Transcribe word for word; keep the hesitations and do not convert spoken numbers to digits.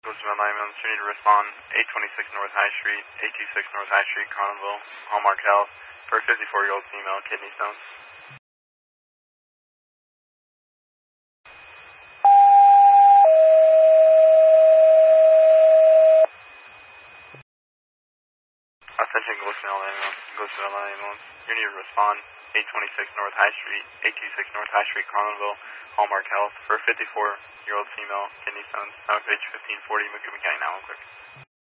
Listening on ambulance, you need to respond eight twenty-six North High Street, eight twenty-six North High Street, Carlinville, Hallmark Health, for a fifty-four-year-old female, kidney stones. Attention, Glisson ambulance, Glisson ambulance, you need to respond eight twenty-six North High Street, eight twenty-six North High Street, Carlinville, Hallmark Health, for a fifty-four-year-old female, kidney stones. Now page fifteen forty, McCooma County, now real quick.